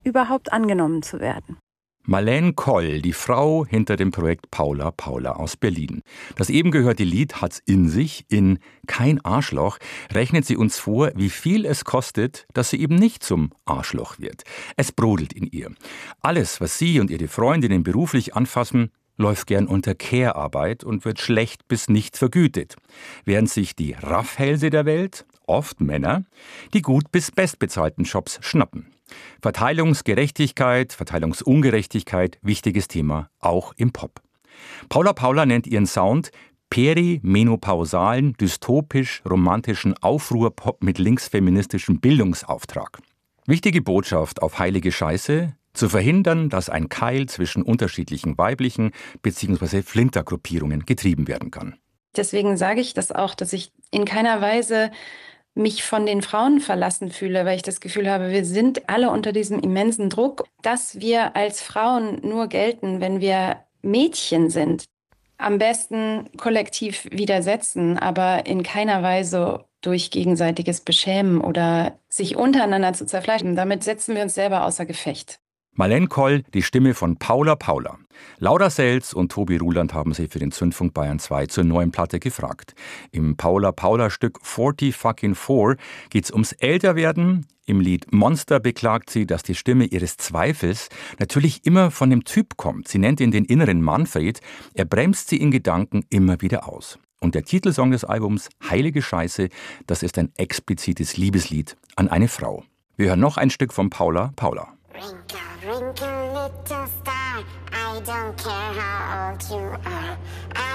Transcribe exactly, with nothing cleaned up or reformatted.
überhaupt angenommen zu werden. Marlene Koll, die Frau hinter dem Projekt Paula Paula aus Berlin. Das eben gehörte Lied hat's in sich. In Kein Arschloch rechnet sie uns vor, wie viel es kostet, dass sie eben nicht zum Arschloch wird. Es brodelt in ihr. Alles, was sie und ihre Freundinnen beruflich anfassen, läuft gern unter Care-Arbeit und wird schlecht bis nicht vergütet. Während sich die Raffhälse der Welt, oft Männer, die gut bis bestbezahlten Jobs schnappen. Verteilungsgerechtigkeit, Verteilungsungerechtigkeit, wichtiges Thema, auch im Pop. Paula Paula nennt ihren Sound perimenopausalen, dystopisch-romantischen Aufruhrpop mit linksfeministischem Bildungsauftrag. Wichtige Botschaft auf heilige Scheiße: zu verhindern, dass ein Keil zwischen unterschiedlichen weiblichen bzw. Flintergruppierungen getrieben werden kann. Deswegen sage ich das auch, dass ich in keiner Weise mich von den Frauen verlassen fühle, weil ich das Gefühl habe, wir sind alle unter diesem immensen Druck, dass wir als Frauen nur gelten, wenn wir Mädchen sind. Am besten kollektiv widersetzen, aber in keiner Weise durch gegenseitiges Beschämen oder sich untereinander zu zerfleischen. Damit setzen wir uns selber außer Gefecht. Marlene Koll, die Stimme von Paula Paula. Laura Selz und Tobi Ruland haben sie für den Zündfunk Bayern zwei zur neuen Platte gefragt. Im Paula Paula Stück vierzig fucking four geht's ums Älterwerden. Im Lied Monster beklagt sie, dass die Stimme ihres Zweifels natürlich immer von dem Typ kommt. Sie nennt ihn den inneren Manfred. Er bremst sie in Gedanken immer wieder aus. Und der Titelsong des Albums, Heilige Scheiße, das ist ein explizites Liebeslied an eine Frau. Wir hören noch ein Stück von Paula Paula. Wrinkle, wrinkle, little star, I don't care how old you are. I